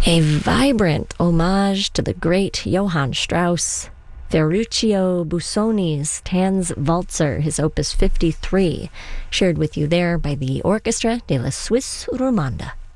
A vibrant homage to the great Johann Strauss. Ferruccio Busoni's Tanz Walzer, his opus 53, shared with you there by the Orchestra de la Suisse Romande.